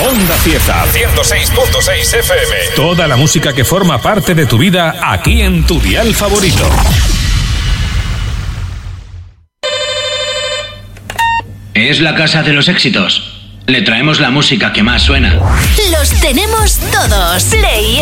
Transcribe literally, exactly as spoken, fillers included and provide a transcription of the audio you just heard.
Onda Fiesta ciento seis punto seis F M. Toda la música que forma parte de tu vida aquí en tu dial favorito. Es la casa de los éxitos. Le traemos la música que más suena. Los tenemos todos. Play